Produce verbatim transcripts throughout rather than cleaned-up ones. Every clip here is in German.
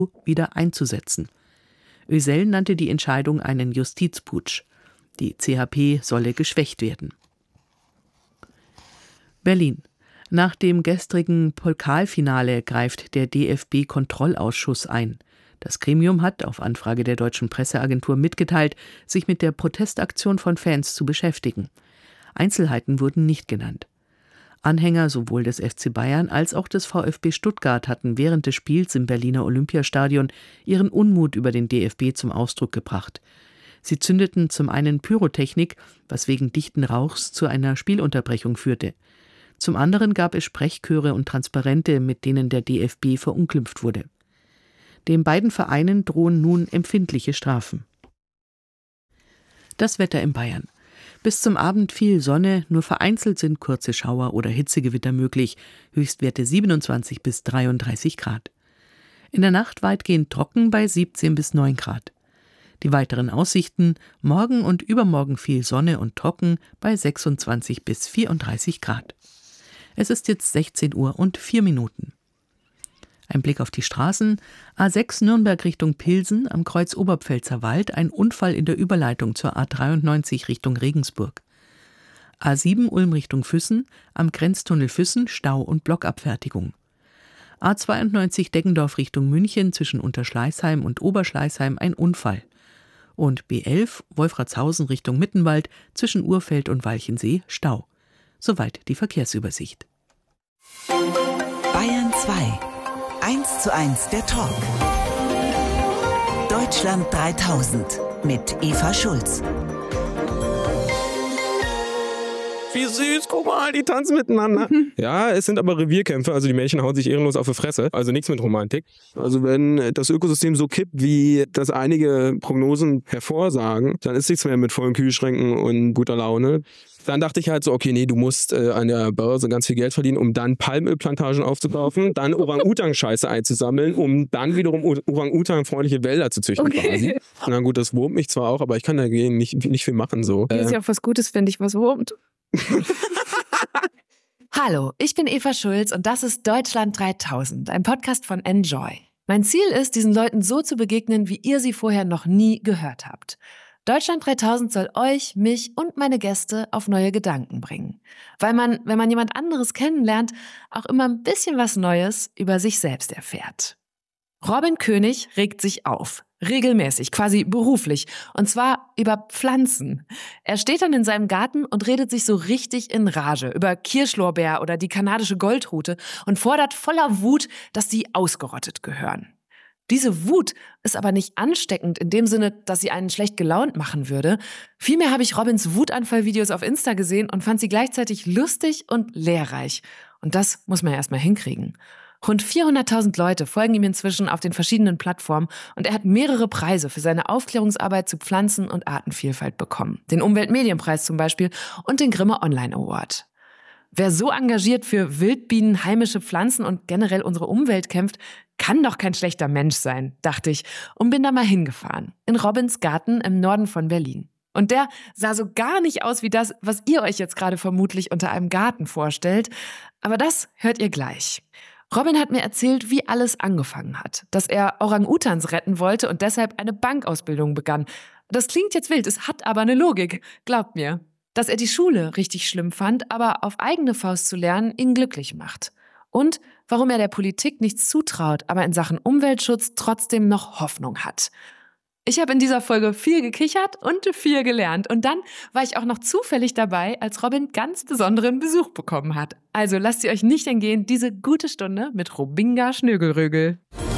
wieder einzusetzen. Ösel nannte die Entscheidung einen Justizputsch. Die C H P solle geschwächt werden. Berlin. Nach dem gestrigen Pokalfinale greift der D F B-Kontrollausschuss ein. Das Gremium hat auf Anfrage der deutschen Presseagentur mitgeteilt, sich mit der Protestaktion von Fans zu beschäftigen. Einzelheiten wurden nicht genannt. Anhänger sowohl des F C Bayern als auch des VfB Stuttgart hatten während des Spiels im Berliner Olympiastadion ihren Unmut über den D F B zum Ausdruck gebracht. Sie zündeten zum einen Pyrotechnik, was wegen dichten Rauchs zu einer Spielunterbrechung führte. Zum anderen gab es Sprechchöre und Transparente, mit denen der D F B verunglimpft wurde. Den beiden Vereinen drohen nun empfindliche Strafen. Das Wetter in Bayern. Bis zum Abend viel Sonne, nur vereinzelt sind kurze Schauer oder Hitzegewitter möglich, Höchstwerte siebenundzwanzig bis dreiunddreißig Grad. In der Nacht weitgehend trocken bei siebzehn bis neun Grad. Die weiteren Aussichten: morgen und übermorgen viel Sonne und trocken bei sechsundzwanzig bis vierunddreißig Grad. Es ist jetzt sechzehn Uhr und vier Minuten. Ein Blick auf die Straßen. A sechs Nürnberg Richtung Pilsen, am Kreuz Oberpfälzer Wald, ein Unfall in der Überleitung zur A dreiundneunzig Richtung Regensburg. A sieben Ulm Richtung Füssen, am Grenztunnel Füssen, Stau und Blockabfertigung. A zweiundneunzig Deggendorf Richtung München, zwischen Unterschleißheim und Oberschleißheim ein Unfall. Und B elf Wolfratshausen Richtung Mittenwald, zwischen Urfeld und Walchensee, Stau. Soweit die Verkehrsübersicht. Bayern zwei. eins zu eins der Talk. Deutschland dreitausend mit Eva Schulz. Wie süß, guck mal, die tanzen miteinander. Ja, es sind aber Revierkämpfe, also die Mädchen hauen sich ehrenlos auf die Fresse, also nichts mit Romantik. Also wenn das Ökosystem so kippt, wie das einige Prognosen hervorsagen, dann ist nichts mehr mit vollen Kühlschränken und guter Laune. Dann dachte ich halt so, okay, nee, du musst äh, an der Börse ganz viel Geld verdienen, um dann Palmölplantagen aufzukaufen, dann Orang-Utan-Scheiße einzusammeln, um dann wiederum Orang-Utan-freundliche Wälder zu züchten okay. quasi. Na gut, das wurmt mich zwar auch, aber ich kann dagegen nicht, nicht viel machen. So. Hier ist ja auch was Gutes, wenn dich was wurmt. Hallo, ich bin Eva Schulz und das ist Deutschland dreitausend, ein Podcast von Enjoy. Mein Ziel ist, diesen Leuten so zu begegnen, wie ihr sie vorher noch nie gehört habt. Deutschland dreitausend soll euch, mich und meine Gäste auf neue Gedanken bringen. Weil man, wenn man jemand anderes kennenlernt, auch immer ein bisschen was Neues über sich selbst erfährt. Robin König regt sich auf. Regelmäßig, quasi beruflich. Und zwar über Pflanzen. Er steht dann in seinem Garten und redet sich so richtig in Rage über Kirschlorbeer oder die kanadische Goldrute und fordert voller Wut, dass die ausgerottet gehören. Diese Wut ist aber nicht ansteckend in dem Sinne, dass sie einen schlecht gelaunt machen würde. Vielmehr habe ich Robins Wutanfallvideos auf Insta gesehen und fand sie gleichzeitig lustig und lehrreich. Und das muss man ja erstmal hinkriegen. Rund vierhunderttausend Leute folgen ihm inzwischen auf den verschiedenen Plattformen und er hat mehrere Preise für seine Aufklärungsarbeit zu Pflanzen- und Artenvielfalt bekommen. Den Umweltmedienpreis zum Beispiel und den Grimme Online Award. Wer so engagiert für Wildbienen, heimische Pflanzen und generell unsere Umwelt kämpft, kann doch kein schlechter Mensch sein, dachte ich und bin da mal hingefahren. In Robins Garten im Norden von Berlin. Und der sah so gar nicht aus wie das, was ihr euch jetzt gerade vermutlich unter einem Garten vorstellt. Aber das hört ihr gleich. Robin hat mir erzählt, wie alles angefangen hat. Dass er Orang-Utans retten wollte und deshalb eine Bankausbildung begann. Das klingt jetzt wild, es hat aber eine Logik. Glaubt mir. Dass er die Schule richtig schlimm fand, aber auf eigene Faust zu lernen ihn glücklich macht. Und warum er der Politik nichts zutraut, aber in Sachen Umweltschutz trotzdem noch Hoffnung hat. Ich habe in dieser Folge viel gekichert und viel gelernt. Und dann war ich auch noch zufällig dabei, als Robin ganz besonderen Besuch bekommen hat. Also lasst ihr euch nicht entgehen, diese gute Stunde mit Robinga Schnögelrögel.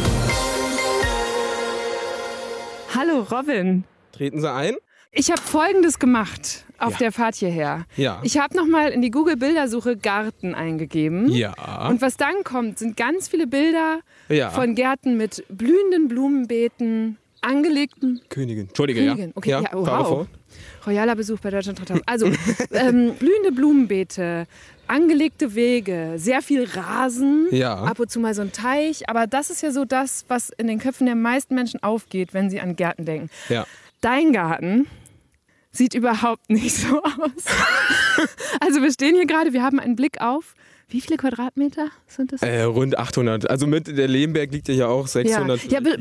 Hallo Robin. Treten Sie ein? Ich habe Folgendes gemacht auf Ja. der Fahrt hierher. Ja. Ich habe nochmal in die Google-Bildersuche Garten eingegeben. Ja. Und was dann kommt, sind ganz viele Bilder Ja. von Gärten mit blühenden Blumenbeeten, angelegten Königin. Entschuldige, Königin. ja. Okay, ja, ja, oh, fahre wow. vor. Royaler Besuch bei Deutschland dreitausend. Also ähm, blühende Blumenbeete, angelegte Wege, sehr viel Rasen, Ja. ab und zu mal so ein Teich. Aber das ist ja so das, was in den Köpfen der meisten Menschen aufgeht, wenn sie an Gärten denken. Ja. Dein Garten sieht überhaupt nicht so aus. Also wir stehen hier gerade, wir haben einen Blick auf, wie viele Quadratmeter sind das? Äh, rund achthundert. Also mit der Lehmberg liegt ja hier auch sechshundert. Ja, ja, be